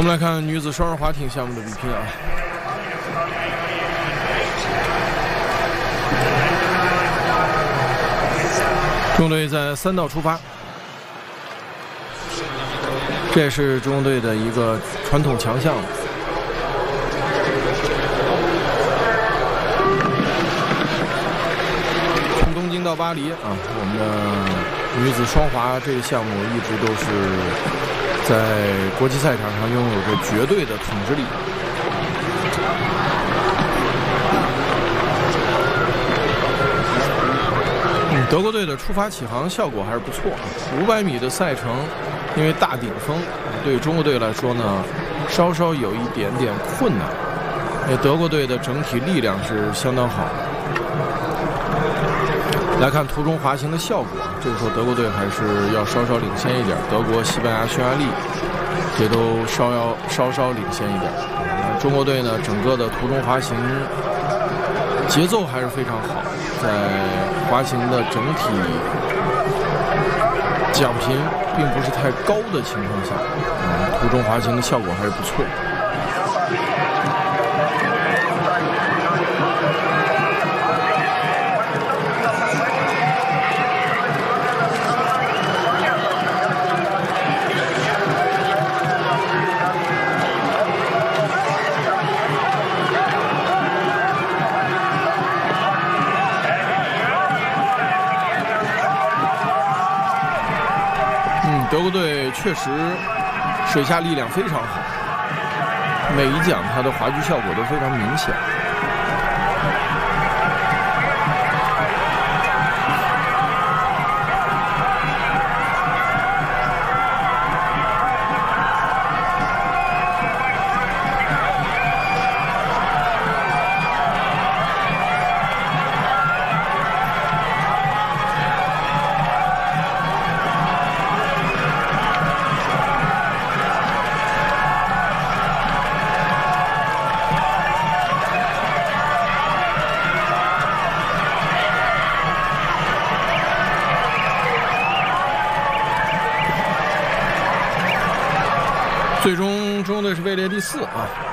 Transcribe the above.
我们来看女子双人滑艇项目的比拼啊。中国队在3道出发，这也是中国队的一个传统强项。从东京到巴黎啊，我们的女子双滑这个项目一直都是在国际赛场上拥有着绝对的统治力。德国队的出发起航效果还是不错，500米的赛程，因为大顶峰，对中国队来说呢，稍稍有一点点困难。德国队的整体力量是相当好的。来看途中滑行的效果，这个时候德国队还是要稍稍领先一点，德国、西班牙、匈牙利也都稍稍领先一点。中国队呢，整个的途中滑行节奏还是非常好，在滑行的整体奖评并不是太高的情况下，途中滑行的效果还是不错。德国队确实水下力量非常好，每一桨它的滑距效果都非常明显。最终中国队是位列第4啊。